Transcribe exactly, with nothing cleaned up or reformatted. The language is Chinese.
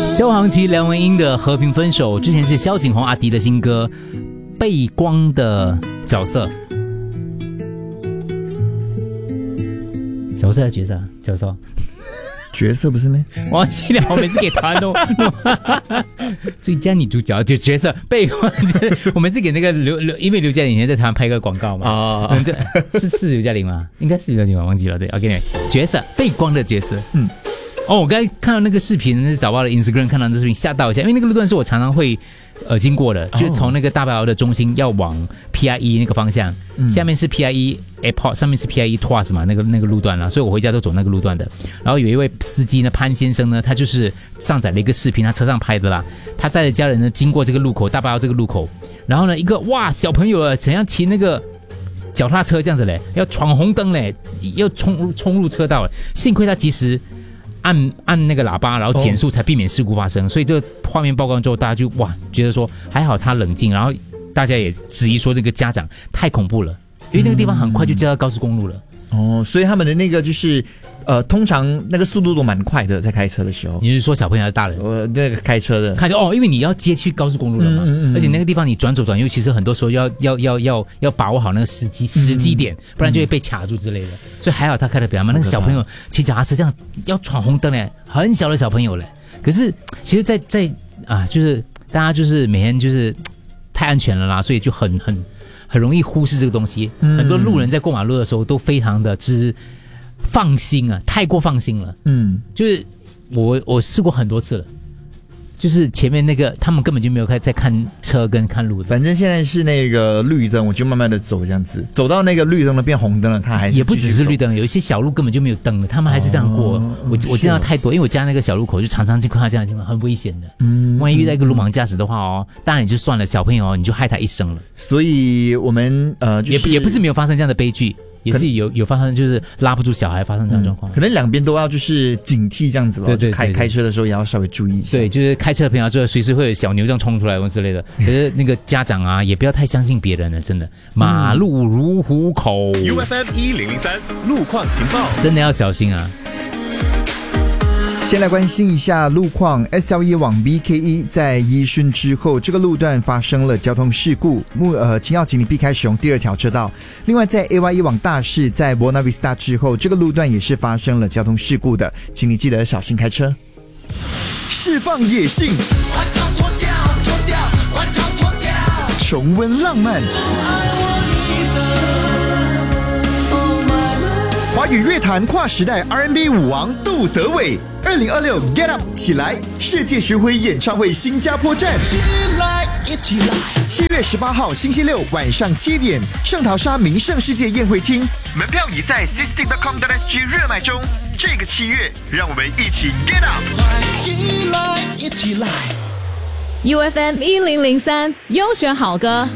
萧煌奇、梁文音的《和平分手》，之前是萧景宏、阿迪的新歌《背光的角色》。角色还是角色？角色。 角色不是吗？ 忘记了，我每次给台湾都最佳女主角就角色背光，我每次给那个刘刘，因为刘嘉玲以前在台湾拍个广告嘛，啊、嗯，是是刘嘉玲吗？应该是刘嘉玲，我忘记了。对 ，OK， 角色背光的角色，嗯。哦，我刚才看到那个视频，早报的 Instagram 看到这视频吓到一下，因为那个路段是我常常会呃经过的，就是从那个大白窑的中心要往 P I E 那个方向，嗯、下面是 P I E Airport， 上面是 P I E Tuas 嘛，那个那个路段啦，所以我回家都走那个路段的。然后有一位司机呢，潘先生呢，他就是上载了一个视频，他车上拍的啦，他载着家人呢经过这个路口，大白窑这个路口，然后呢一个哇小朋友啊，怎样骑那个脚踏车这样子嘞，要闯红灯嘞，要冲冲入车道了，幸亏他及时。按按那个喇叭，然后减速才避免事故发生。哦、所以这个画面曝光之后，大家就哇觉得说还好他冷静，然后大家也质疑说那个家长太恐怖了，因为那个地方很快就接到高速公路了。 哦，所以他们的那个就是呃，通常那个速度都蛮快的，在开车的时候。 你是说小朋友还是大人？ 我那个开车的， 开车哦，因为你要接去高速公路了嘛，嗯嗯嗯、而且那个地方你转左转右，其实很多时候要要要要要把握好那个时机时机点，不然就会被卡住之类的。所以还好他开的比较慢。那个小朋友骑脚踏车这样要闯红灯嘞，很小的小朋友嘞。可是其实在，在在啊，就是大家就是每天就是太安全了啦，所以就很很。很容易忽视这个东西，嗯、很多路人在过马路的时候都非常的之放心啊，太过放心了。嗯，就是我我试过很多次了，就是前面那个他们根本就没有在看车跟看路的。 反正现在是那个绿灯，我就慢慢的走这样子，走到那个绿灯了变红灯了，他还是也不只是绿灯，有一些小路根本就没有灯的，他们还是这样过。哦、我我见到太多，因为我家那个小路口就常常就看到这样的情况，很危险的。嗯，万一遇到一个鲁莽驾驶的话哦，当然也就算了，小朋友哦你就害他一生了。 所以我们呃、就是、 也也不是没有发生这样的悲剧。也是有有发生，就是拉不住小孩发生这样的状况、 嗯，可能两边都要就是警惕这样子咯。 对 对, 对, 对, 对， 开开车的时候也要稍微注意一下。 对，就是开车的朋友就随时会有小牛这样冲出来之类的。可是那个家长啊，也不要太相信别人了，真的，马路如虎口。 U F M 一零零三路况情报， 真的要小心啊。 先来关心一下路况 ，S L E 往 B K E 在宜顺之后，这个路段发生了交通事故，目呃，请要请你避开使用第二条车道。另外，在 A Y E 往大市在 Buona Vista 之后，这个路段也是发生了交通事故的，请你记得小心开车。释放野性，重温浪漫。华语乐坛跨时代 R and B 舞王杜德伟，二零二六 Get Up 起来世界巡回演唱会新加坡站，七月十八号星期六晚上七点，圣淘沙名胜世界宴会厅，门票已在 sisting dot com dot s g 热卖中。这个七月，让我们一起 Get Up， 一起来 U F M 一零零三优选好歌。